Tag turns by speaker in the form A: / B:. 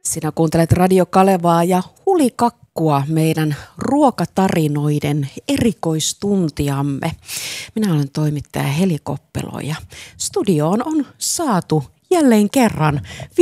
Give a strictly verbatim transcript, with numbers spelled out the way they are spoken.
A: Sinä kuuntelet Radio Kalevaa ja Hulikakkua, meidän ruokatarinoiden erikoistuntiamme. Minä olen toimittaja Heli Koppelo ja studioon on saatu jälleen kerran